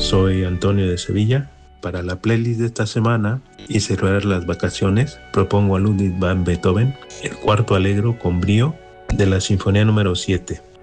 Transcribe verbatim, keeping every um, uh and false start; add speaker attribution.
Speaker 1: Soy Antonio de Sevilla. Para la playlist de esta semana y cerrar las vacaciones, propongo a Ludwig van Beethoven, el cuarto allegro con brío de la Sinfonía número siete.